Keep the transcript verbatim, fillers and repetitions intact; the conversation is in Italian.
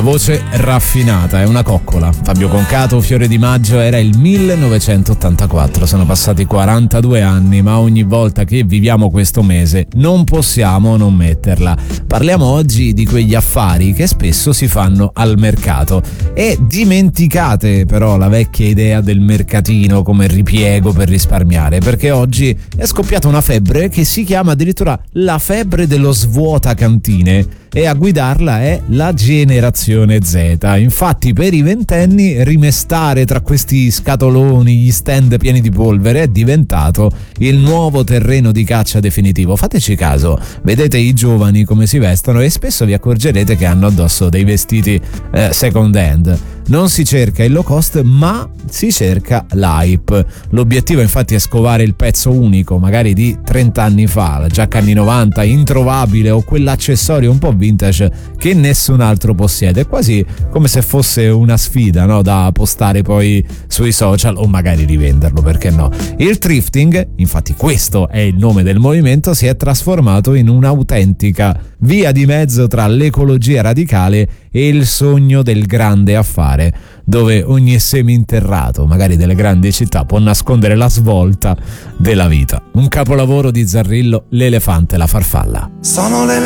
voce raffinata, è una coccola. Fabio Concato, Fiore di Maggio, era il millenovecentottantaquattro. Sono passati quarantadue anni, ma ogni volta che viviamo questo mese non possiamo non metterla. Parliamo oggi di quegli affari che spesso si fanno al mercato. E dimenticate però la vecchia idea del mercatino come ripiego per risparmiare, perché oggi è scoppiata una febbre che si chiama addirittura la febbre dello svuota cantine. E a guidarla è la generazione Z. Infatti per i ventenni rimestare tra questi scatoloni, gli stand pieni di polvere è diventato il nuovo terreno di caccia definitivo. Fateci caso, vedete i giovani come si vestono e spesso vi accorgerete che hanno addosso dei vestiti eh, second hand. Non si cerca il low cost, ma si cerca l'hype. L'obiettivo infatti è scovare il pezzo unico, magari di trenta anni fa, la giacca anni novanta introvabile o quell'accessorio un po' vintage che nessun altro possiede. È quasi come se fosse una sfida, no? Da postare poi sui social o magari rivenderlo, perché no? Il thrifting, infatti questo è il nome del movimento, si è trasformato in un'autentica via di mezzo tra l'ecologia radicale e il sogno del grande affare, dove ogni seminterrato, magari delle grandi città, può nascondere la svolta della vita. Un capolavoro di Zarrillo, L'elefante e la farfalla. Sono le